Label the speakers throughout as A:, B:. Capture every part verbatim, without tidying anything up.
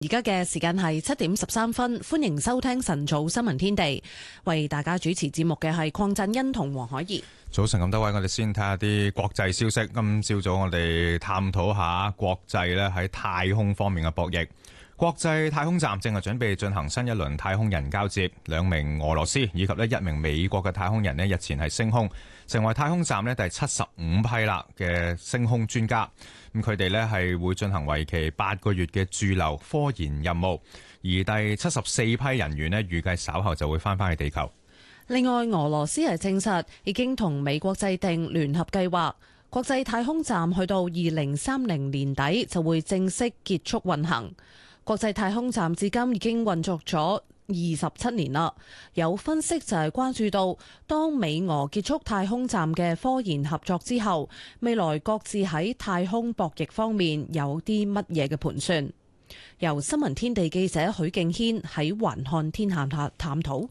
A: 而家嘅時間係七點十三分，歡迎收聽晨早新聞天地。為大家主持節目嘅係鄺振欣同黃海怡。
B: 早晨咁多位，我哋先睇下啲國際消息。今朝早我哋探討下國際咧喺太空方面嘅博弈。國際太空站正係準備進行新一輪太空人交接，兩名俄羅斯以及咧一名美國嘅太空人咧日前係升空，成為太空站咧第七十五批啦嘅升空專家。咁佢哋咧係會進行為期八個月嘅駐留科研任務，而第七十四批人員咧預計稍後就會翻返去地球。
A: 另外，俄羅斯係證實已經同美國制定聯合計劃，國際太空站去到二零三零年底就會正式結束運行。國際太空站至今已經運作咗二十七年啦。有分析就係關注到，當美俄結束太空站嘅科研合作之後，未來各自喺太空博弈方面有啲乜嘢嘅盤算。由新聞天地記者許敬軒喺環看天下下探討。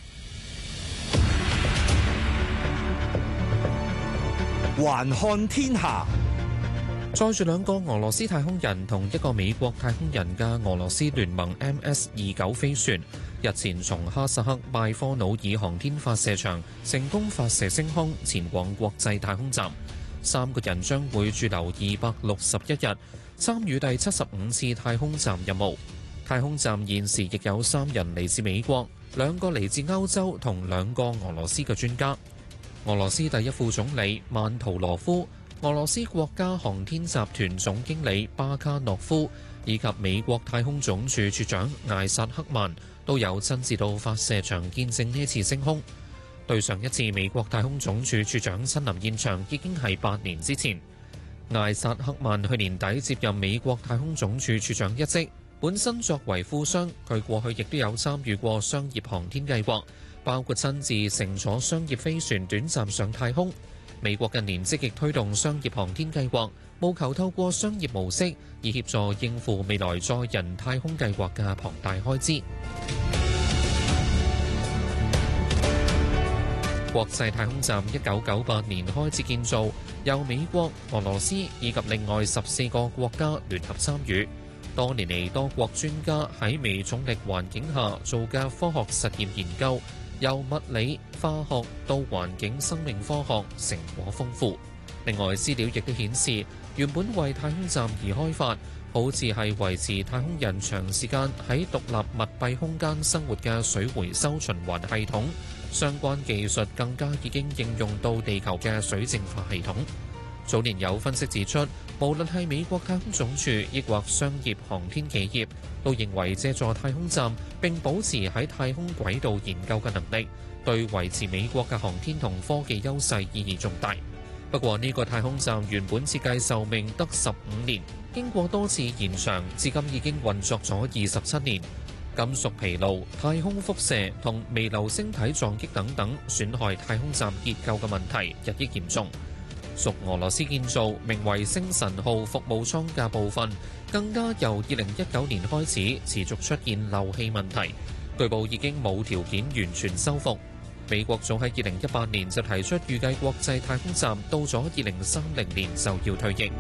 C: 環看天下。
D: 載住兩個俄羅斯太空人同一個美國太空人嘅俄羅斯聯盟 M S 二九飛船，日前從哈薩克拜科努爾航天發射場成功發射升空，前往國際太空站。三個人將會駐留二百六十一日，參與第七十五次太空站任務。太空站現時亦有三人嚟自美國，兩個嚟自歐洲同兩個俄羅斯嘅專家。俄羅斯第一副總理曼圖羅夫、俄羅斯國家航天集團總經理巴卡諾夫以及美國太空總署署長艾薩克曼都有親自到發射場見證呢次升空。對上一次美國太空總署署長親臨現場已經係八年之前。艾薩克曼去年底接任美國太空總署署長一職，本身作為富商，佢過去亦都有參與過商業航天計劃，包括親自乘坐商業飛船短暫上太空。美國近年積極推動商業航天計劃，務求透過商業模式以協助應付未來載人太空計劃嘅龐大開支。國際太空站一九九八年開始建造，由美國、俄羅斯以及另外十四個國家聯合參與。多年嚟，多國專家喺微重力環境下做嘅科學實驗研究，由物理、化學到環境生命科學，成果豐富。另外，資料亦都顯示，原本為太空站而開發，好似係維持太空人長時間喺獨立密閉空間生活嘅水回收循環系統，相關技術更加已經應用到地球嘅水淨化系統。早年有分析指出，無論係美國太空總署抑或商業航天企業，都認為借助太空站並保持喺太空軌道研究嘅能力，對維持美國嘅航天同科技優勢意義重大。不過呢個太空站原本設計壽命得十五年，經過多次延長，至今已經運作咗二十七年。金屬疲勞、太空輻射同微流星體撞擊等等損害太空站結構嘅問題日益嚴重。屬俄羅斯建造、名為星神號服務艙嘅部分，更加由二零一九年開始持續出現漏氣問題，據報已經冇條件完全修復。美國早喺二零一八年就提出預計國際太空站到咗二零三零年就要退役。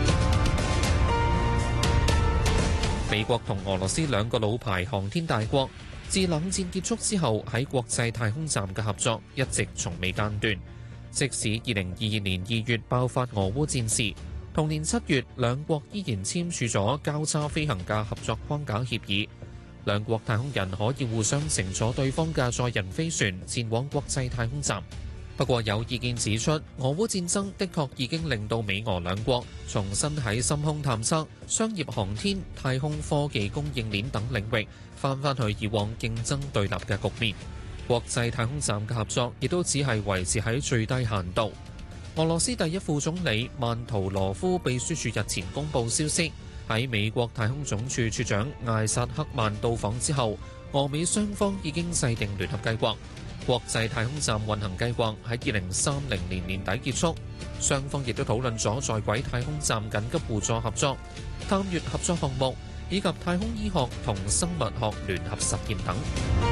D: 美國同俄羅斯兩個老牌航天大國，自冷戰結束之後喺國際太空站嘅合作一直從未間斷。即使二零二二年二月爆發俄烏戰事，同年七月兩國依然簽署咗交叉飛行嘅合作框架協議，兩國太空人可以互相乘坐對方嘅載人飛船前往國際太空站。不過有意見指出，俄烏戰爭的確已經令到美俄兩國重新喺深空探測、商業航天、太空科技供應鏈等領域翻返去以往競爭對立嘅局面。國際太空站嘅合作亦都只係維持喺最低限度。俄羅斯第一副總理曼圖羅夫秘書處日前公布消息，喺美國太空總署署長艾薩克曼到訪之後，俄美雙方已經制定聯合計劃。國際太空站運行計劃喺二零三零年年底結束，雙方亦都討論咗在軌太空站緊急互助合作、探月合作項目以及太空醫學同生物學聯合實驗等。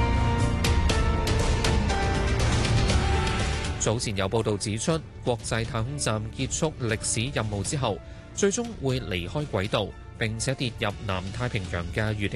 D: 早前有報道指出，國際太空站結束歷史任務之後，最終會離開軌道， 並且跌入南太平洋嘅預定